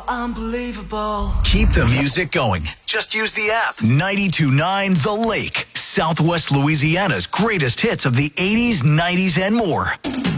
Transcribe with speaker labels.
Speaker 1: unbelievable.
Speaker 2: Keep the music going. Just use the app. 92.9 The Lake. Southwest Louisiana's greatest hits of the 80s, 90s, and more.